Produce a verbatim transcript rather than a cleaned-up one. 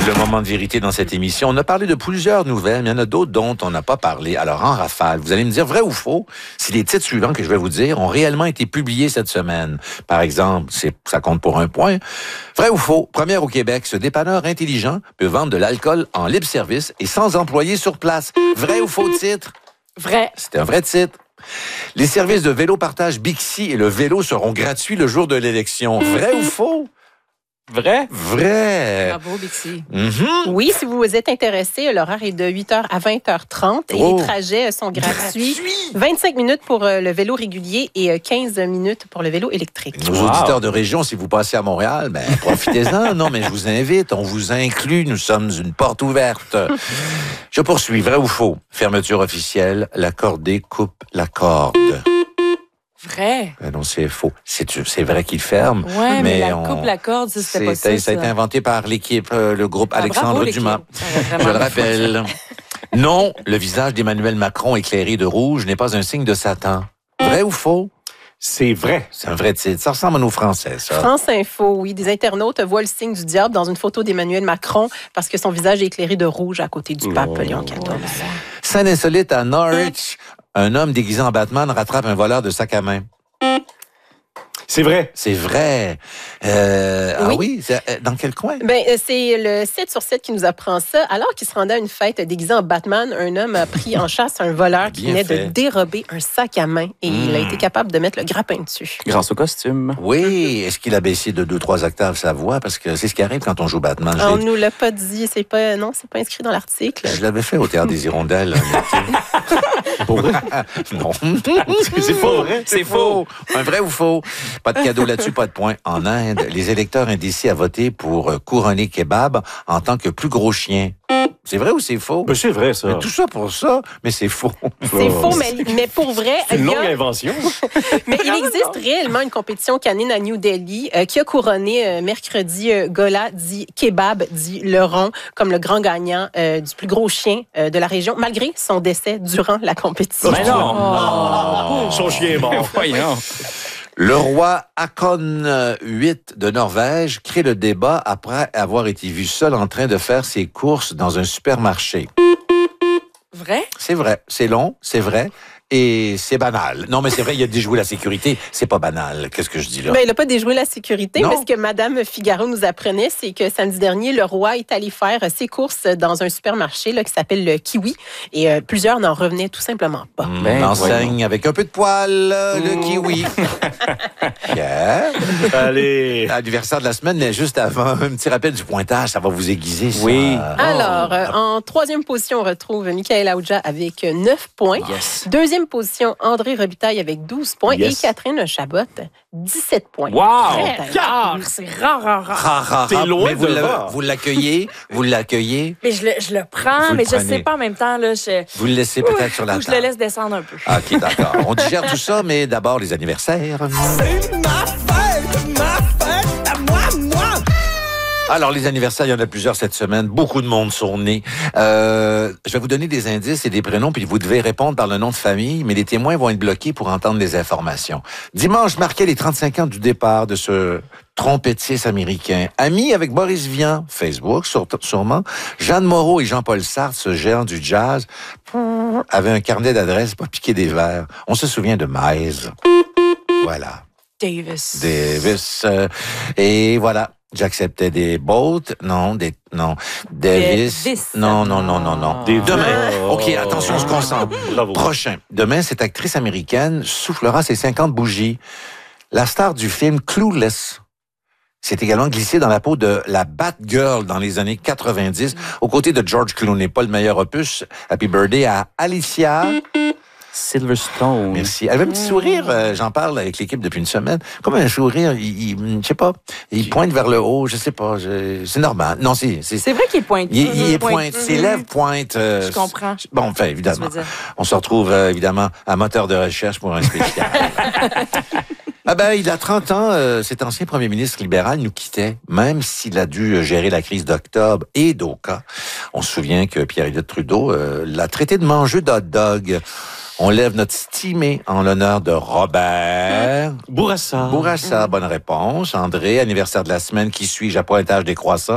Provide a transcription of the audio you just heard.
Le moment de vérité dans cette émission. On a parlé de plusieurs nouvelles, mais il y en a d'autres dont on n'a pas parlé. Alors, en rafale, vous allez me dire vrai ou faux si les titres suivants que je vais vous dire ont réellement été publiés cette semaine. Par exemple, c'est, ça compte pour un point. Vrai ou faux, première au Québec, ce dépanneur intelligent peut vendre de l'alcool en libre service et sans employé sur place. Vrai ou faux titre? Vrai. C'est un vrai titre. Les services de vélo partage Bixi et le vélo seront gratuits le jour de l'élection. Vrai ou faux? Vrai? Vrai. Bravo, Bixi. Mm-hmm. Oui, si vous êtes intéressé, l'horaire est de huit heures à vingt heures trente et Oh. les trajets sont gratuits. Gratuit. vingt-cinq minutes pour euh, le vélo régulier et euh, quinze minutes pour le vélo électrique. Nos Wow. auditeurs de région, si vous passez à Montréal, ben, profitez-en. Non, mais je vous invite, on vous inclut, nous sommes une porte ouverte. Je poursuis, vrai ou faux? Fermeture officielle, la cordée coupe la corde. Vrai. Ben non, c'est faux. C'est, c'est vrai qu'il ferme. Ouais, mais, la on- coupe, la corde, ça, c'était pas c'est- ça. Ça a été ça. inventé par l'équipe, euh, le groupe Ah, Alexandre bravo, l'équipe. Dumas. Ça aurait vraiment Je le bien rappelle. Non, le visage d'Emmanuel Macron éclairé de rouge n'est pas un signe de Satan. Vrai ou faux? C'est vrai. C'est un vrai titre. Ça ressemble à nos Français, ça. France Info, oui. Des internautes voient le signe du diable dans une photo d'Emmanuel Macron parce que son visage est éclairé de rouge à côté du pape Oh. Léon quatorze. Scène insolite à Norwich. Un homme déguisé en Batman rattrape un voleur de sac à main. C'est vrai. C'est vrai. Euh, Ah Oui. oui? C'est- euh, Dans quel coin? Ben, euh, c'est le sept sur sept qui nous apprend ça. Alors qu'il se rendait à une fête déguisé en Batman, un homme a pris en chasse un voleur qui Bien venait fait. de dérober un sac à main et il a Mm. été capable de mettre le grappin dessus. Grâce au costume. Oui. Est-ce qu'il a baissé de deux, trois octaves sa voix? Parce que c'est ce qui arrive quand on joue Batman. Je On l'ai- nous l'a pas dit, c'est pas, non, c'est pas inscrit dans l'article. Je l'avais fait au Théâtre des Hirondelles. Pour vrai? Non. C'est faux, vrai? C'est faux. Un vrai ou faux? Pas de cadeau là-dessus, pas de point. En Inde, les électeurs indécis à voter pour euh, couronner Kebab en tant que plus gros chien. C'est vrai ou c'est faux? Ben, c'est vrai, ça. Mais tout ça pour ça, mais c'est faux. C'est faux, mais, mais pour vrai, C'est une il y longue a- invention. mais il existe réellement une compétition canine à New Delhi euh, qui a couronné euh, mercredi euh, Gola, dit Kebab, dit Le Rond, comme le grand gagnant euh, du plus gros chien euh, de la région, malgré son décès durant la compétition. Mais non. Oh. Son chien est mort. Voyons. Le roi Haakon huit de Norvège crée le débat après avoir été vu seul en train de faire ses courses dans un supermarché. Vrai? C'est vrai, c'est long, c'est vrai, et c'est banal. Non, mais c'est vrai, il a déjoué la sécurité. C'est pas banal. Qu'est-ce que je dis là? Ben, il n'a pas déjoué la sécurité, Non. mais ce que Madame Figaro nous apprenait, c'est que samedi dernier, le roi est allé faire ses courses dans un supermarché là, qui s'appelle le Kiwi, et euh, plusieurs n'en revenaient tout simplement pas. Mmh, Ben, enseigne avec un peu de poil, euh, le kiwi. Pierre, Allez. l'anniversaire de la semaine, mais juste avant, un petit rappel du pointage, ça va vous aiguiser, ça. Oui. Alors, euh, en troisième position, on retrouve Michael Aouja avec euh, neuf points. Yes. Deuxième position, André Robitaille avec douze points. Yes. Et Catherine Chabot, dix-sept points. Wow! Très rare. C'est rare, rare, rare. Ra, ra, ra. T'es loin Mais vous, devant. l'a- vous l'accueillez, vous l'accueillez, Mais je le, je le prends, Vous le mais je prenez. sais pas en même temps. Là, je, vous le laissez peut-être sur la faut que je table. le laisse descendre un peu. OK, d'accord. On digère tout ça, mais d'abord les anniversaires. Alors, les anniversaires, il y en a plusieurs cette semaine. Beaucoup de monde sont nés. Euh, je vais vous donner des indices et des prénoms, puis vous devez répondre par le nom de famille, mais les témoins vont être bloqués pour entendre les informations. Dimanche marquait les trente-cinq ans du départ de ce trompettiste américain. Ami avec Boris Vian, Facebook, sur- sûrement. Jeanne Moreau et Jean-Paul Sartre, ce géant du jazz, avaient un carnet d'adresses pour piquer des verres. On se souvient de Miles. Voilà. Davis. Davis. euh, et voilà. J'acceptais des Bolt. Non, des, non. Davis. Davis. Non, non, non, non, non. Des Demain. Oh. OK, attention, on se concentre. Bravo. Prochain. Demain, cette actrice américaine soufflera ses cinquante bougies. La star du film Clueless s'est également glissée dans la peau de la Batgirl dans les années quatre-vingt-dix, aux côtés de George Clooney. Pas le meilleur opus. Happy birthday à Alicia. Silverstone. Merci. Elle avait un petit sourire, euh, j'en parle avec l'équipe depuis une semaine. Comme un sourire, il, il- je sais pas, il pointe vers le haut, je sais pas, je- c'est normal. Non, c'est, c'est, C'est vrai qu'il est pointu. il, il est Pointu. pointe, ses lèvres pointent. euh, Je comprends. Bon, enfin, Tu évidemment. veux dire. On se retrouve, euh, évidemment, à moteur de recherche pour un spécial. Ah ben, il a trente ans, euh, cet ancien premier ministre libéral nous quittait, même s'il a dû gérer la crise d'octobre et d'Oka. On se souvient que Pierre-Éliott Trudeau euh, l'a traité de mangeux d'hot dog. On lève notre stimé en l'honneur de Robert Bourassa. Bourassa. Bonne réponse. André, anniversaire de la semaine qui suit, à Pointage des Croissants.